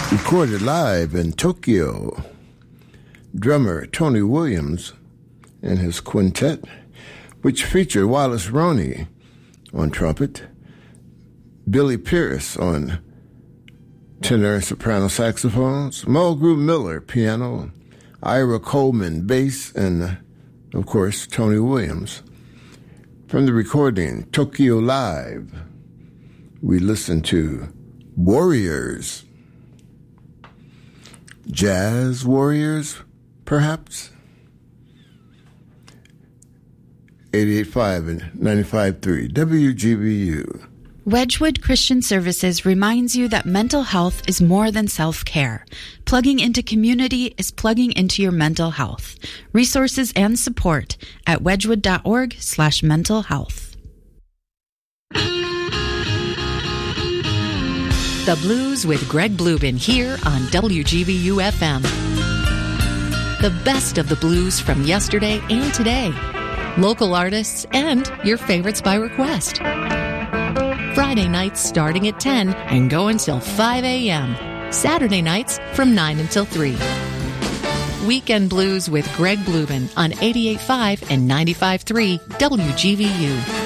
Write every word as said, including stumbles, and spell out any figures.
Recorded live in Tokyo. Drummer Tony Williams and his quintet, which featured Wallace Roney on trumpet, Billy Pierce on tenor and soprano saxophones, Mulgrew Miller piano, Ira Coleman bass, and, of course, Tony Williams. From the recording Tokyo Live, we listen to Warriors. Jazz Warriors, perhaps? eighty-eight point five and ninety-five point three W G B U. Wedgwood Christian Services reminds you that mental health is more than self-care. Plugging into community is plugging into your mental health. Resources and support at wedgwood.org slash mental health. The Blues with Greg Bluebin here on W G B U F M. The best of the blues from yesterday and today. Local artists and your favorites by request. Friday nights starting at ten and go until five a.m. Saturday nights from nine until three. Weekend Blues with Greg Bluebin on eighty-eight point five and ninety-five point three W G B U.